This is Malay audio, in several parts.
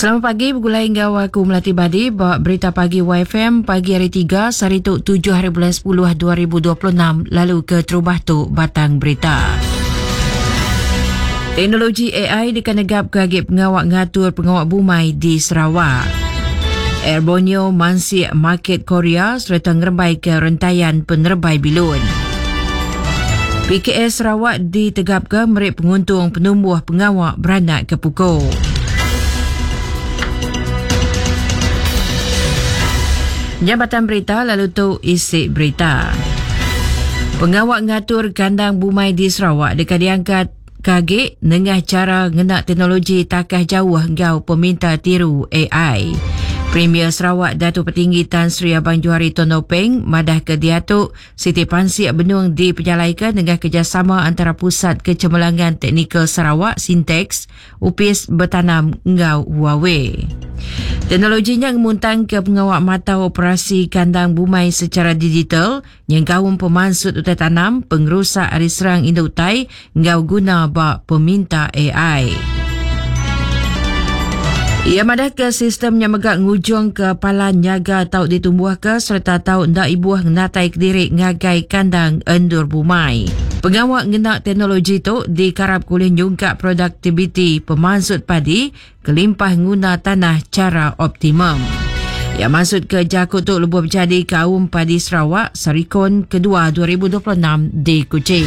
Selamat pagi, bergulai hingga aku Melati Badi. Bawa berita pagi YFM pagi hari 3, Sarituk 7 hari bulan 10 2026. Lalu ke Terubah tu Batang Berita. Teknologi AI dikanegap ke pengawak ngatur pengawak bumai di Sarawak. Air Borneo mansik market Korea serta ngerembai ke rentaian penerbai bilun. PKS Sarawak ditegapkan merik penguntung penumbuh pengawak beranak ke pukul. Jabatan Berita lalu tu isi berita. Pengawak ngatur kandang bumai di Sarawak dekat diangkat kagik dengan cara ngenak teknologi takah jauh ngau peminta tiru AI. Premier Sarawak Datuk Petinggi Tan Sri Abang Johari Tonopeng madah ke Datuk Siti Pansik Benung diperjalaikan dengan kerjasama antara Pusat Kecemerlangan Teknikal Sarawak Sintex UPIS bertanam ngau Huawei. Teknologinya ngemuntang ke pengawak mata operasi kandang bumai secara digital yang kaum pemansut utai tanam pengerusak hari serang indah utai ngau guna bak peminta AI. Ia madah ke sistem yang megak ngujung ke palan nyaga tau ditumbuh ke serta tau ndak ibuah ngatai kedirik ngagai kandang endur bumai. Pengawak ngenak teknologi tu dikarap kulih nyungkap produktiviti pemansut padi kelimpah guna tanah cara optimum. Ia maksud ke jakut tu lebuh berjadi kaum padi Sarawak Sarikon kedua 2026 di Kuching.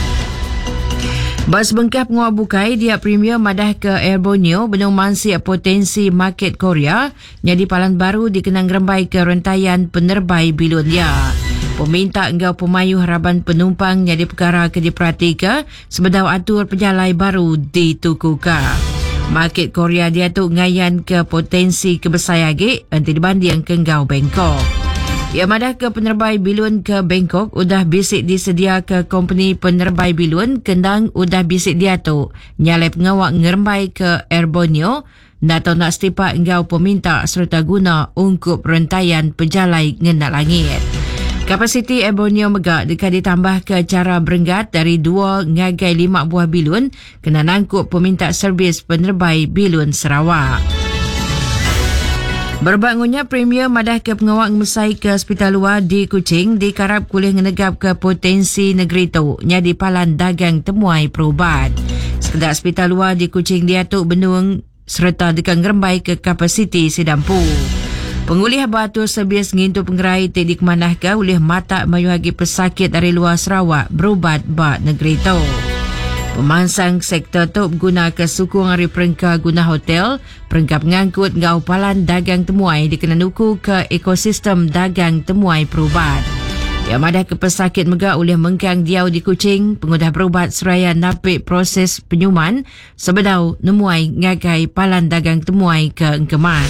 Bas bengkah pengawak bukai dia premier madah ke Air Borneo benung mansik potensi market Korea jadi palan baru dikenang rembai ke rentaian penerbai bilun dia. Peminta engkau pemayuh harapan penumpang jadi perkara ke diperhatika sebedau atur penjalai baru ditukuka. Market Korea dia tu ngayan ke potensi kebesayage nanti dibanding ke engkau Bangkok. Ia madah ke penerbai bilun ke Bangkok udah bisik disedia ke company penerbai bilun kendang udah bisik dia tu nyalai pengawak ngerembai ke Air Borneo atau nak setipak engkau peminta serta guna ungkup rentaian pejalai ngenak langit. Kapasiti Air Borneo megak dekat ditambah ke cara berenggat dari 2 ngagai 5 buah bilun kena nangkup peminta servis penerbai bilun Sarawak. Berbangunnya Premier madah ke pengawak mesai ke hospital luar di Kuching dikarap kulih ngenegap ke potensi negeri tu nyadi palan dagang temuai perubat. Sekedar hospital luar di Kuching dia tu benung serta dekat ngerembai ke kapasiti sidampu. Pengulih batu servis ngintu penggerai tidak manah ke oleh mata mayuhagi pesakit dari luar Sarawak berubat bak negeri tu. Pemansang sektor tu guna ke sukung hari perengka guna hotel, perengka pengangkut ngau palan dagang temuai dikena nuku ke ekosistem dagang temuai perubat. Yang madah ke pesakit megak oleh mengkang diau di Kuching, pengudah berubat seraya napik proses penyuman sebedau nemuai ngagai palan dagang temuai ke engkeman.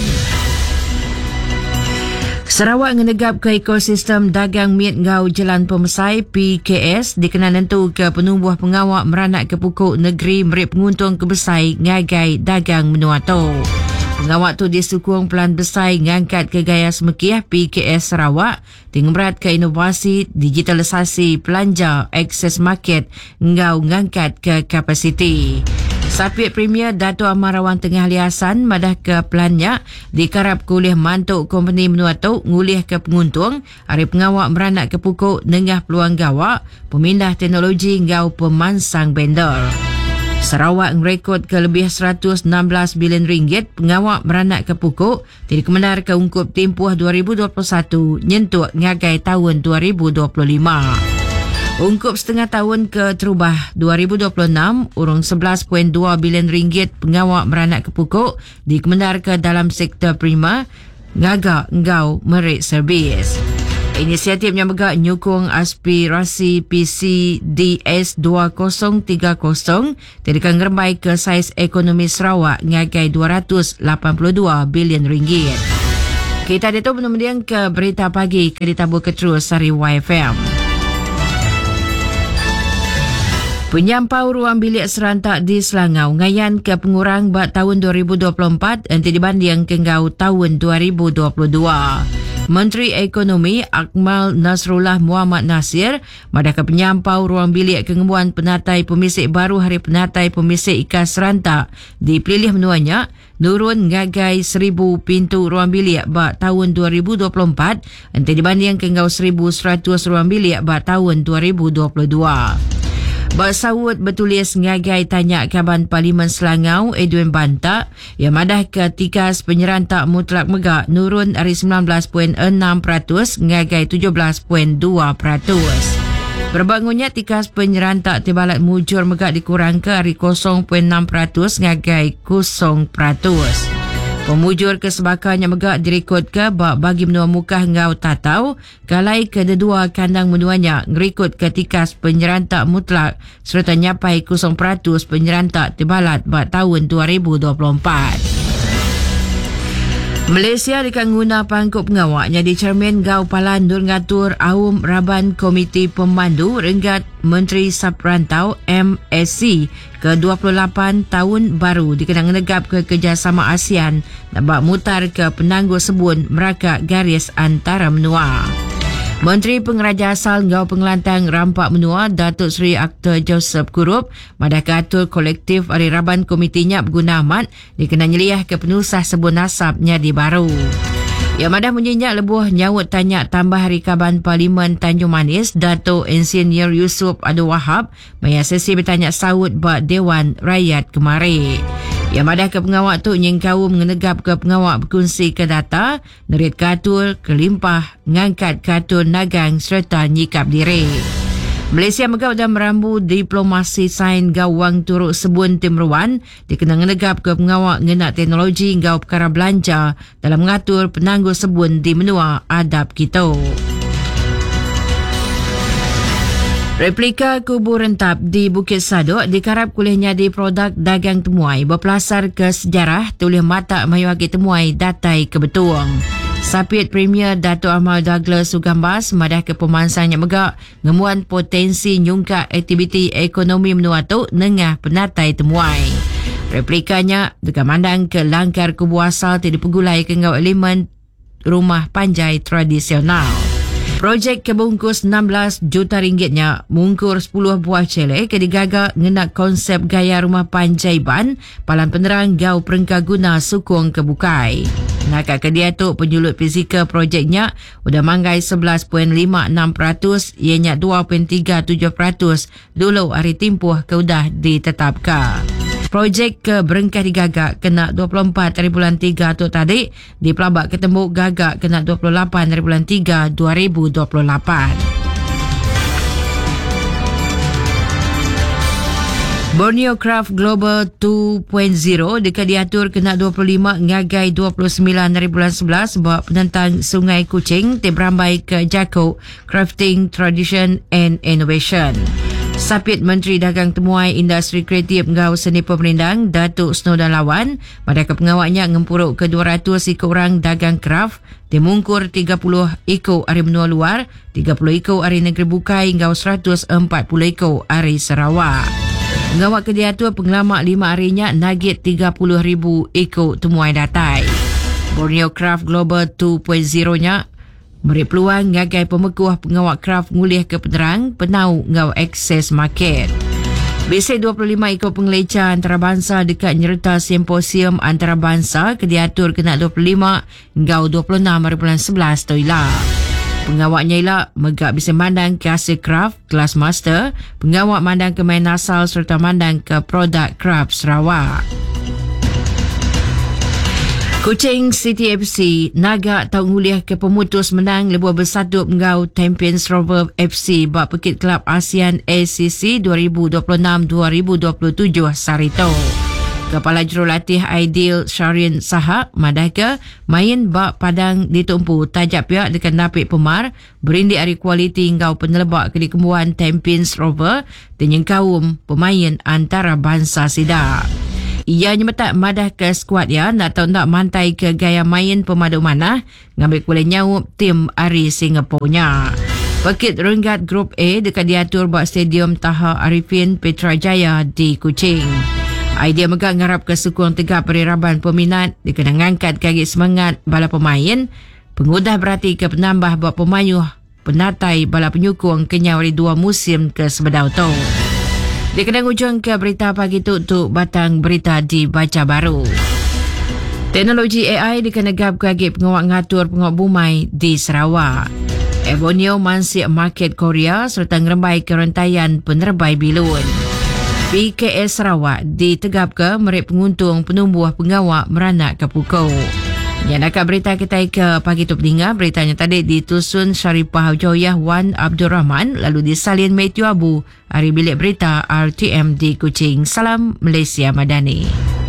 Sarawak ngenegap ke ekosistem dagang miet ngau Jalan Pemesai PKS dikena nentu ke penumbuh pengawak meranak ke pukuk negeri merik penguntung ke Besai ngagai dagang menua tu. Pengawak tu disukung pelan Besai ngangkat ke gaya semekih PKS Sarawak dengan berat ke inovasi digitalisasi pelanja akses market ngau ngangkat ke kapasiti. Sapit Premier Dato' Amarawan Tengah Liasan madah ke pelannya dikarap kulih mantuk company menua tu ngulih ke penguntung hari pengawak meranak ke pukuk nengah peluang gawak pemindah teknologi ngau pemansang vendor. Sarawak ngerekod ke lebih 116 bilion ringgit pengawak meranak ke pukuk tidak kemenar ke ungkup tempoh 2021 nyentuk ngagai tahun 2025. Ungkup setengah tahun ke Terubah 2026, urung 11.2 bilion ringgit pengawak meranak ke pukuk dikemenar ke dalam sektor prima, ngagak ngau merik servis. Inisiatif yang megak nyukung aspirasi PCDS 2030 terdekat ngerembai ke saiz ekonomi Sarawak ngagai 282 bilion ringgit. Kita ada tu benar-benar ke berita pagi ke ditabur ke terus dari YFM. Penyampau ruang bilik serentak di Selangau ngayan ke pengurang bak tahun 2024 nanti dibanding ke ngau tahun 2022. Menteri Ekonomi Akmal Nasrullah Muhammad Nasir madahkan penyampau ruang bilik kengemuan penatai pemisik baru Hari Penatai Pemisik Ikan Serantak dipilih menuanya nurun ngagai 1,000 pintu ruang bilik bak tahun 2024 nanti dibanding ke 1,100 ruang bilik bak tahun 2022. Bersawut bertulis ngagai tanya Kaban Parlimen Selangau Edwin Bantak yang madah ketikas penyerantak mutlak megak nurun dari 19.6% ngagai 17.2%. Berbangunnya tikas penyerantak tibalat mujur megak dikurang ke dari 0.6% ngagai 0%. Pemujur kesebakannya megak dirikut ke bagi menua muka ngau tatau kalai kedua kandang menuanya ngerikut ketikas penyerantak mutlak serta nyapai 0% penyerantak tibalat bak tahun 2024. Malaysia dekat guna pangkut pengawaknya di Cermin Gau Palan Dur Ngatur Aum Raban Komiti Pemandu Renggat Menteri Saprantau MSC ke-28 tahun baru dikenang negap ke kerjasama ASEAN nak mutar ke penangguh sebun merakak garis antara menua. Menteri Pengeraja Asal Ngau Pengelantang Rampak Menua Datuk Seri Aktor Joseph Kurup madah keatur kolektif Ari Raban Komitinya berguna amat dikenal nyeliah ke penusah sebun nasabnya di baru. Yang madah menyenyak lebuh nyawut tanya tambah Hari Kaban Parlimen Tanjung Manis Datuk Insinyur Yusof Abdul Wahab maya sesi bertanya saut bak Dewan Rakyat kemari. Yang madah ke pengawak tu nyengkau mengenegap ke pengawak berkongsi ke data, nerit katul, kelimpah, ngangkat katul nagang serta nyikap diri. Malaysia megau dan merambu diplomasi sain gawang turut sebun tim ruan dikenang negap ke pengawak ngenak teknologi gau perkara belanja dalam mengatur penangguh sebun di menua adab kita. Replika kubur rentap di Bukit Sadok dikarap kulihnya di produk dagang temuai berpelasar ke sejarah tulis mata mayuagi temuai datai kebetuang. Sapit Premier Dato' Ahmad Douglas Sugambas madah ke pemansangnya megak ngemuan potensi nyungkak aktiviti ekonomi menua tu nengah penatai temuai. Replikanya dekat mandang ke langkar kubur asal tidak pegulai ke ngau elemen rumah panjai tradisional. Projek kebungkus 16 juta ringgitnya mungkur 10 buah celek ke digagak ngenak konsep gaya rumah panjaiban palan penerang gau perengka guna sukung kebukai. Nakak ke dia tu penyulut fizikal projeknya udah manggai 11.56% ianya 2.37% dulu hari timpuh ke udah ditetapkan. Projek ke berengkah digagak kena 24.3 tu tadi di pelabak ketembuk gagak kena 28.3 2028. Borneo Craft Global 2.0 dekat diatur kena 25 ngagai 29.11 buat penentang Sungai Kuching teberambai ke Jako Crafting Tradition and Innovation. Sapit Menteri Dagang Temuai Industri Kreatif Ngau Seni Pemerindang Datuk Snowdan Lawan pada kepengawaknya ngempuruk ke 200 ikut orang dagang kraft dimungkur 30 ikut ari menua luar 30 ikut ari negeri bukai ngau 140 ikut ari Sarawak. Ngawak ke diatur pengelamak 5 harinya nagit 30,000 ikut temuai datai. Borneo Craft Global 2.0-nya beri peluang ngagai pemekuh pengawak kraft ngulih ke penerang penau ngau akses market. Bisik 25 ikut pengelecah antarabangsa dekat nyerta simposium antarabangsa ke diatur kena 25 ngau 26.11 toilah. Pengawaknya ialah megak bisa mandang ke hasil kraft kelas master, pengawak mandang ke main asal serta mandang ke produk kraft Sarawak. Kuching City FC naga tau nguliah ke pemutus menang lebuh bersatu ngau Champions Rover FC bak Pekit Kelab ASEAN ACC 2026-2027 Sarito. Kepala Jurulatih Aidil Syarian Sahak madahka main bak padang ditumpu tajak pihak dekat Napik Pemar berindi ari kualiti ngau penelebak ke dikembuan Champions Rover dengan kaum pemain antara bangsa sidak. Ia nyemetak madah ke skuad ya nak tahu nak mantai ke gaya main pemadu manah ngambil kulit nyawup tim Ari Singapurnya. Pekit Renggat Grup A dekat diatur buat Stadium Taha Arifin Petrajaya di Kuching. Idea megak ngarap ke sukung tegak periraban peminat dikenang angkat kaki semangat bala pemain Pengudah berarti ke penambah buat pemayuh penatai bala penyukung kenyawari 2 musim ke sebedau tu. Di kena ujung ke berita pagi tu untuk batang berita di Baca Baru. Teknologi AI dikenegap bagi pengawak ngatur pengawak bumai di Sarawak. Ebonio mansik market Korea serta ngerembai kerentaian penerbai bilun. PKS Sarawak ditegap ke merik penguntung penumbuh pengawak meranak ke pukau. Yang nak berita kita ke pagi tu peninggal, beritanya tadi ditusun Syarifah Joyah Wan Abdul Rahman lalu disalin Matthew Abu, hari bilik berita RTM di Kuching. Salam Malaysia Madani.